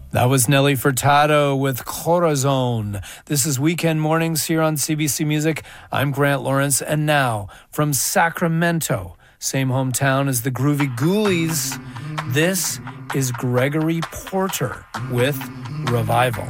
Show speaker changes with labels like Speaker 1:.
Speaker 1: That was Nelly Furtado with Corazon. This is Weekend Mornings here on CBC Music. I'm Grant Lawrence, and now from Sacramento, same hometown as the Groovy Ghoulies, this is Gregory Porter with Revival.